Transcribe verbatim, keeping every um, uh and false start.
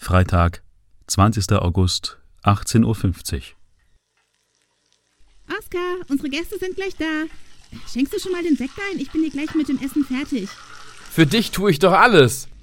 Freitag, zwanzigster August, achtzehn Uhr fünfzig. Oskar, unsere Gäste sind gleich da. Schenkst du schon mal den Sekt ein? Ich bin hier gleich mit dem Essen fertig. Für dich tue ich doch alles.